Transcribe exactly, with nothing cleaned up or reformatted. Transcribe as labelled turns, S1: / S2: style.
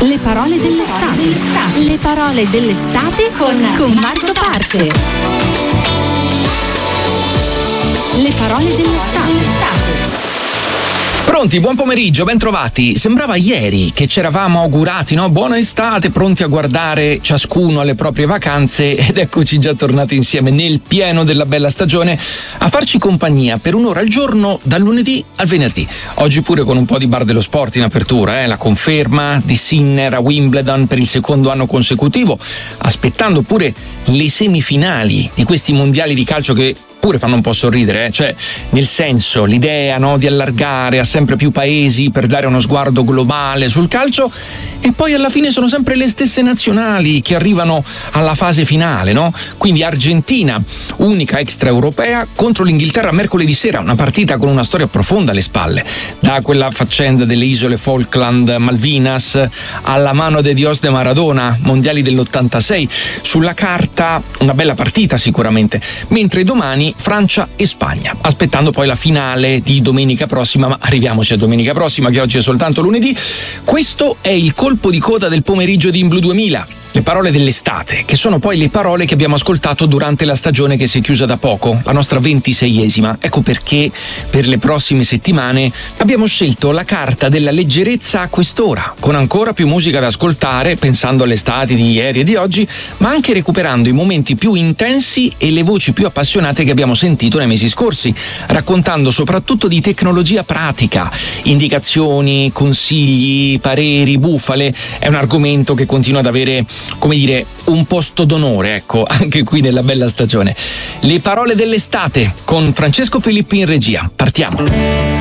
S1: Le parole dell'estate. Le parole dell'estate con, con Marco Parce. Le parole dell'estate.
S2: Pronti, buon pomeriggio, ben trovati. Sembrava ieri che ci eravamo augurati, no? Buona estate, pronti a guardare ciascuno alle proprie vacanze, ed eccoci già tornati insieme nel pieno della bella stagione a farci compagnia per un'ora al giorno dal lunedì al venerdì. Oggi pure con un po' di bar dello sport in apertura, eh? La conferma di Sinner a Wimbledon per il secondo anno consecutivo, aspettando pure le semifinali di questi mondiali di calcio che pure fanno un po' sorridere, eh? Cioè, nel senso, l'idea, no, di allargare a sempre più paesi per dare uno sguardo globale sul calcio, e poi alla fine sono sempre le stesse nazionali che arrivano alla fase finale, no? Quindi Argentina, unica extraeuropea, contro l'Inghilterra mercoledì sera, una partita con una storia profonda alle spalle, da quella faccenda delle isole Falkland, Malvinas, alla mano de Dios de Maradona, mondiali dell'ottantasei. Sulla carta una bella partita sicuramente, mentre domani Francia e Spagna, aspettando poi la finale di domenica prossima, ma arriviamoci a domenica prossima che oggi è soltanto lunedì. Questo è il colpo di coda del pomeriggio di In Blu duemila. Le parole dell'estate, che sono poi le parole che abbiamo ascoltato durante la stagione che si è chiusa da poco, la nostra ventiseiesima. Ecco perché per le prossime settimane abbiamo scelto la carta della leggerezza a quest'ora, con ancora più musica da ascoltare, pensando alle estati di ieri e di oggi, ma anche recuperando i momenti più intensi e le voci più appassionate che abbiamo sentito nei mesi scorsi, raccontando soprattutto di tecnologia pratica, indicazioni, consigli, pareri, bufale. È un argomento che continua ad avere, come dire, un posto d'onore, ecco, anche qui nella bella stagione. Le parole dell'estate con Francesco Filippi in regia. Partiamo.